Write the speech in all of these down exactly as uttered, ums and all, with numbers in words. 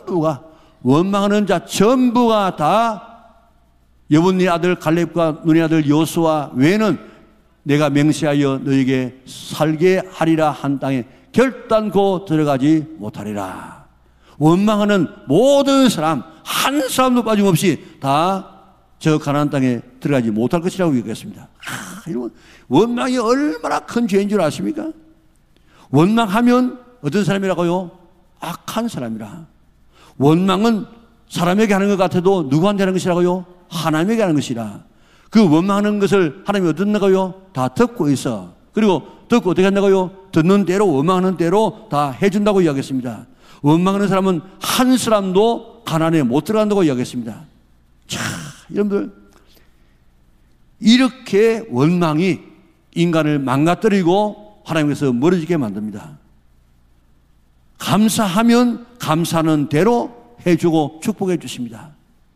전부가, 원망하는 자 전부가 다 여분의 아들 갈렙과 눈의 아들 여호수아 외에는 내가 맹세하여 너에게 살게 하리라 한 땅에 결단코 들어가지 못하리라. 원망하는 모든 사람 한 사람도 빠짐없이 다 저 가나안 땅에 들어가지 못할 것이라고 얘기했습니다. 아, 이런 원망이 얼마나 큰 죄인 줄 아십니까? 원망하면 어떤 사람이라고요? 악한 사람이라. 원망은 사람에게 하는 것 같아도 누구한테 하는 것이라고요? 하나님에게 하는 것이라. 그 원망하는 것을 하나님이 어떻나고요? 다 듣고 있어. 그리고 듣고 어떻게 한다고요? 듣는 대로, 원망하는 대로 다 해준다고 이야기했습니다. 원망하는 사람은 한 사람도 가나안에 못 들어간다고 이야기했습니다. 자, 여러분들, 이렇게 원망이 인간을 망가뜨리고 하나님께서 멀어지게 만듭니다. 감사하면 감사하는 대로 해주고 축복해 주십니다.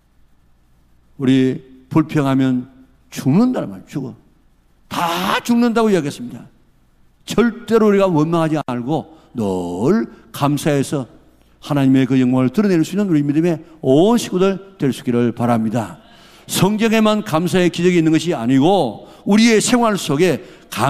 우리 불평하면 죽는다는 말, 죽어. 다 죽는다고 이야기했습니다. 절대로 우리가 원망하지 말고 늘 감사해서 하나님의 그 영광을 드러낼 수 있는 우리 믿음의 온 식구들 될 수 있기를 바랍니다. 성경에만 감사의 기적이 있는 것이 아니고 우리의 생활 속에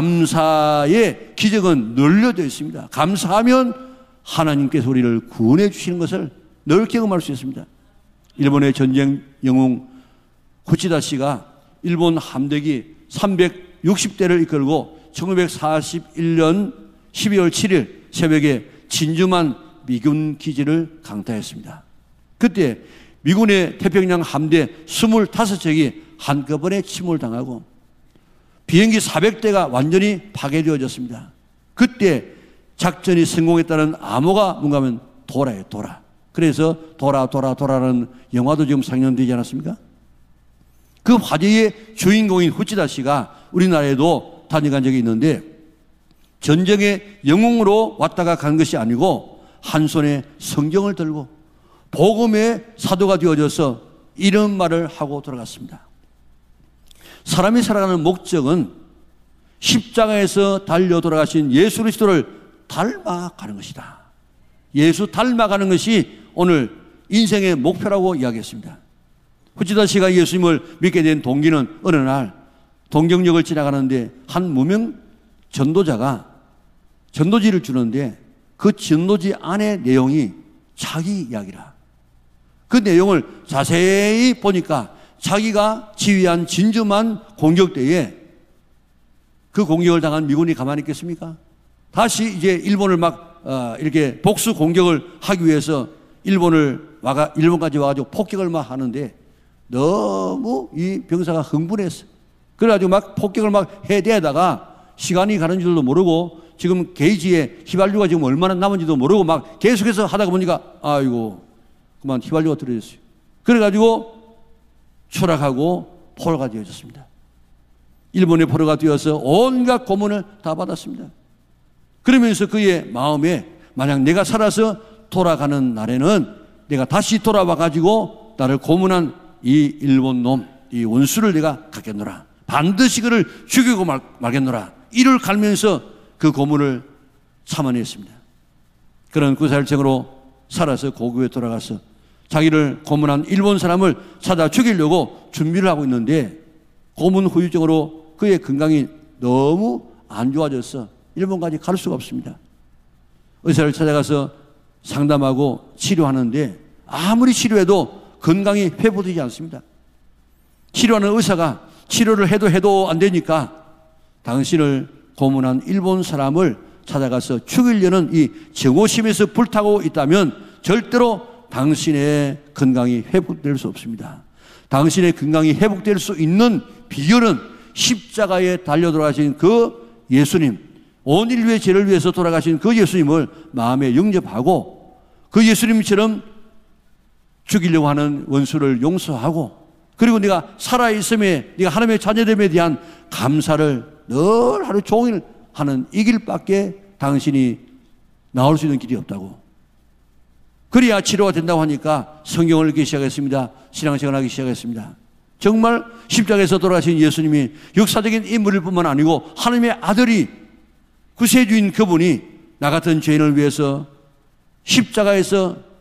감사의 기적은 널려져 있습니다. 감사하면 하나님께서 우리를 구원해 주시는 것을 늘 경험할 수 있습니다. 일본의 전쟁 영웅 후치다 씨가 일본 함대기 삼백육십 대를 이끌고 천구백사십일 년 십이월 칠일 새벽에 진주만 미군 기지를 강타했습니다. 그때 미군의 태평양 함대 이십오 척이 한꺼번에 침몰당하고 비행기 사백 대가 완전히 파괴되어졌습니다. 그때 작전이 성공했다는 암호가 뭔가 하면 도라예요, 도라. 그래서 도라, 도라, 도라라는 영화도 지금 상영되지 않았습니까? 그 화제의 주인공인 후치다 씨가 우리나라에도 다녀간 적이 있는데 전쟁의 영웅으로 왔다가 간 것이 아니고 한 손에 성경을 들고 복음의 사도가 되어져서 이런 말을 하고 돌아갔습니다. 사람이 살아가는 목적은 십자가에서 달려 돌아가신 예수 그리스도를 닮아가는 것이다. 예수 닮아가는 것이 오늘 인생의 목표라고 이야기했습니다. 후치다 씨가 예수님을 믿게 된 동기는 어느 날 동경역을 지나가는데 한 무명 전도자가 전도지를 주는데 그 전도지 안의 내용이 자기 이야기라. 그 내용을 자세히 보니까 자기가 지휘한 진주만 공격 때에 그 공격을 당한 미군이 가만히 있겠습니까? 다시 이제 일본을 막 어, 이렇게 복수 공격을 하기 위해서 일본을 와가 일본까지 와가지고 폭격을 막 하는데 너무 이 병사가 흥분했어. 그래가지고 막 폭격을 막 해대다가 시간이 가는 줄도 모르고 지금 게이지에 휘발유가 지금 얼마나 남은지도 모르고 막 계속해서 하다가 보니까 아이고 그만 휘발유가 떨어졌어요. 그래가지고 추락하고 포로가 되어졌습니다. 일본의 포로가 되어서 온갖 고문을 다 받았습니다. 그러면서 그의 마음에 만약 내가 살아서 돌아가는 날에는 내가 다시 돌아와가지고 나를 고문한 이 일본 놈, 이 원수를 내가 갖겠노라. 반드시 그를 죽이고 말, 말겠노라. 이를 갈면서 그 고문을 참아냈습니다. 그런 구살증으로 살아서 고국에 돌아가서 자기를 고문한 일본 사람을 찾아 죽이려고 준비를 하고 있는데 고문 후유증으로 그의 건강이 너무 안 좋아져서 일본까지 갈 수가 없습니다. 의사를 찾아가서 상담하고 치료하는데 아무리 치료해도 건강이 회복되지 않습니다. 치료하는 의사가 치료를 해도 해도 안 되니까 당신을 고문한 일본 사람을 찾아가서 죽이려는 이 정오심에서 불타고 있다면 절대로 당신의 건강이 회복될 수 없습니다. 당신의 건강이 회복될 수 있는 비결은 십자가에 달려 돌아가신 그 예수님, 온 인류의 죄를 위해서 돌아가신 그 예수님을 마음에 영접하고 그 예수님처럼 죽이려고 하는 원수를 용서하고 그리고 네가 살아있음에 네가 하나님의 자녀됨에 대한 감사를 늘 하루 종일 하는 이 길밖에 당신이 나올 수 있는 길이 없다고. 그래야 치료가 된다고 하니까 성경을 읽기 시작했습니다. 신앙생활을 하기 시작했습니다. 정말 십자가에서 돌아가신 예수님이 역사적인 인물일 뿐만 아니고 하나님의 아들이 구세주인 그분이 나 같은 죄인을 위해서 십자가에서